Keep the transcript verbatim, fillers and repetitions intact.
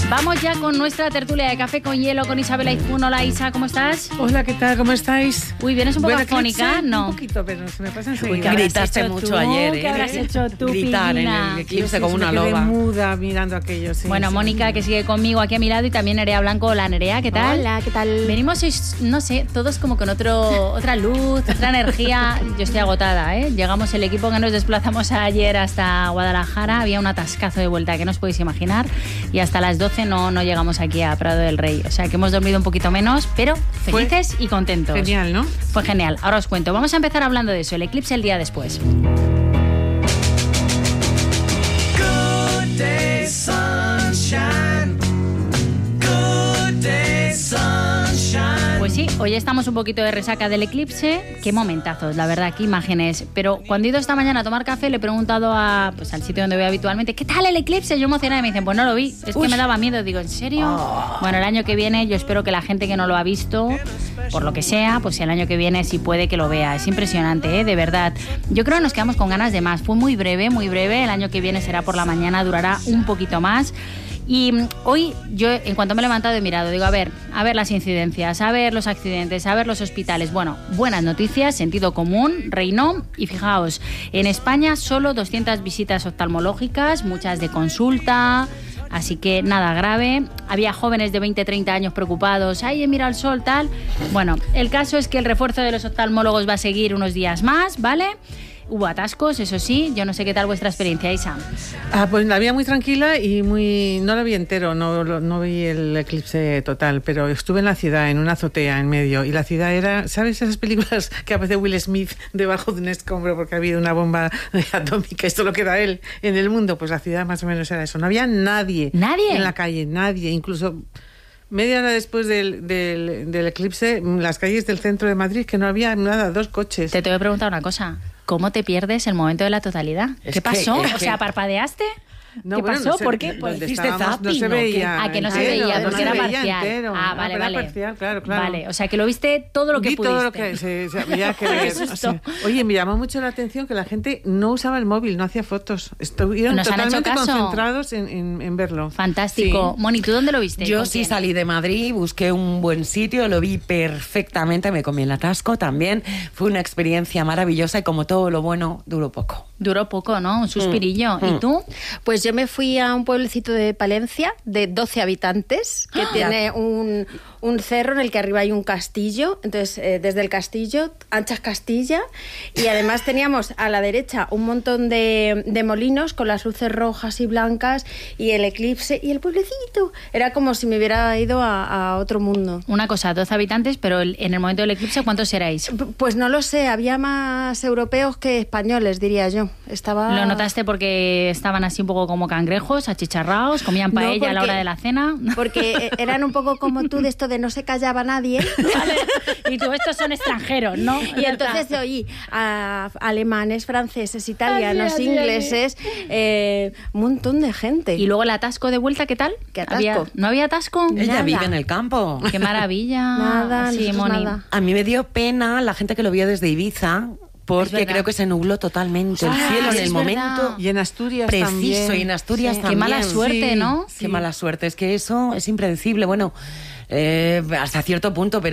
Vamos ya con nuestra tertulia de café con hielo con Isabel Aizpún. Hola Isa, ¿cómo estás? Hola, ¿qué tal? ¿Cómo estáis? Uy, vienes un poco Bueno, afónica, eclipse, ¿no? Un poquito, pero se me pasa enseguida. Uy, ¿qué habrás gritaste hecho mucho tú? ayer, ¿eh? ¿Qué habrás hecho tú, Gritar en Pillina? el eclipse Sí, como sí, una me quedé loba. muda mirando aquello, sí. Bueno, sí. Mónica, que sigue conmigo aquí a mi lado, y también Nerea Blanco. Hola, Nerea, ¿qué tal? Hola, ¿qué tal? Venimos, no sé, todos como con otro, otra luz, otra energía. Yo estoy agotada, ¿eh? Llegamos el equipo que nos desplazamos ayer hasta Guadalajara. Había un atascazo de vuelta que no os podéis imaginar. Y hasta las doce no, no llegamos aquí a Prado del Rey. O sea que hemos dormido un poquito menos, pero felices y contentos. Genial, ¿no? Fue genial. Ahora os cuento. Vamos a empezar hablando de eso. El eclipse el día después. Good day, sunshine. Good day, sunshine. Pues sí, hoy estamos un poquito de resaca del eclipse. Qué momentazos, la verdad, qué imágenes. Pero cuando he ido esta mañana a tomar café, le he preguntado a, pues, al sitio donde voy habitualmente, ¿qué tal el eclipse? Yo emocionada y me dicen, pues no lo vi. Es Uy. que me daba miedo. Digo, ¿en serio? Oh. Bueno, el año que viene yo espero que la gente que no lo ha visto, por lo que sea, pues el año que viene sí puede que lo vea. Es impresionante, ¿eh? De verdad. Yo creo que nos quedamos con ganas de más. Fue muy breve, muy breve. El año que viene será por la mañana, durará un poquito más. Y hoy yo, en cuanto me he levantado, he mirado, digo, a ver, a ver las incidencias, a ver los accidentes, a ver los hospitales. Bueno, buenas noticias, sentido común, reinó. Y fijaos, en España solo doscientas visitas oftalmológicas, muchas de consulta. Así que nada grave. Había jóvenes de veinte, treinta años preocupados. ¡Ay, mira el sol, tal! Bueno, el caso es que el refuerzo de los oftalmólogos va a seguir unos días más, ¿vale? Hubo atascos, eso sí. Yo no sé qué tal vuestra experiencia, Isa. Ah, pues la vi muy tranquila y muy... No la vi entero, no, no vi el eclipse total, pero estuve en la ciudad, en una azotea en medio, y la ciudad era... ¿Sabes esas películas que aparece Will Smith debajo de un escombro porque ha habido una bomba atómica? Esto lo queda él en el mundo. Pues la ciudad más o menos era eso. No había nadie. ¿Nadie? En la calle, nadie. Incluso... Media hora después del, del, del eclipse, las calles del centro de Madrid, que no había nada, dos coches. Te tengo que preguntar una cosa. ¿Cómo te pierdes el momento de la totalidad? Es ¿Qué que- pasó? es O sea, que- ¿parpadeaste? No, ¿Qué bueno, pasó? no sé, ¿Por qué? donde Pues hiciste estábamos no zapping, se ¿o qué? veía. Ah, que no se entero, veía, no porque se era veía parcial. entero. Ah, vale, era vale. parcial, claro, claro. Vale, o sea, que lo viste todo lo que Vi pudiste. todo lo que se, se había que Qué ver. susto. Así. Oye, me llamó mucho la atención que la gente no usaba el móvil, no hacía fotos. Estuvieron ¿Nos han hecho totalmente caso? concentrados en, en, en verlo. Fantástico. Sí. Moni, ¿tú dónde lo viste? Yo ¿Con sí quién? salí de Madrid, busqué un buen sitio, lo vi perfectamente, me comí el atasco también. Fue una experiencia maravillosa y como todo lo bueno, duró poco. Duró poco, ¿no? Un suspirillo. Mm. ¿Y tú? Pues yo me fui a un pueblecito de Palencia de doce habitantes que tiene un, un cerro en el que arriba hay un castillo. Entonces, eh, desde el castillo, anchas Castilla, y además teníamos a la derecha un montón de, de molinos con las luces rojas y blancas y el eclipse y el pueblecito. Era como si me hubiera ido a, a otro mundo. Una cosa, doce habitantes, pero el- en el momento del eclipse, ¿cuántos erais? P- Pues no lo sé, había más europeos que españoles, diría yo. Estaba... ¿Lo notaste porque estaban así un poco como cangrejos, achicharrados, comían No, paella a la porque- hora de la cena? Porque eh, eran un poco como tú, de esto de no se callaba nadie. Vale. Y tú, estos son extranjeros, ¿no? Y entonces oí a alemanes, franceses, italianos, Así, así, ingleses, eh, un montón de gente. Y luego el atasco de vuelta, ¿qué tal? ¿Qué atasco? ¿Había- ¿No había atasco? Ella Nada. vive en el campo. ¡Qué maravilla! Nada, sí, nosotros Moni. nada. A mí me dio pena la gente que lo vio desde Ibiza, Es porque verdad. creo que se nubló totalmente el Ah, cielo sí, en el es momento verdad. Y en Asturias preciso, también. y en Asturias Sí. Qué también. mala suerte, Sí. ¿no? Qué mala suerte, es que eso es impredecible. Bueno, eh, hasta cierto punto, pero